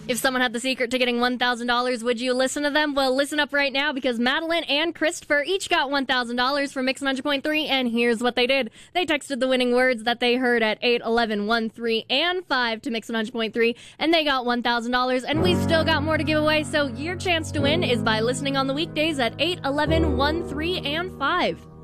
If someone had the secret to getting $1,000, would you listen to them? Well, listen up right now because Madeline and Christopher each got $1,000 from Mix 100.3, and here's what they did. They texted the winning words that they heard at 81113 and 5 to Mix 100.3, and they got $1,000, and we've still got more to give away, so your chance to win is by listening on the weekdays at 81113 and 5.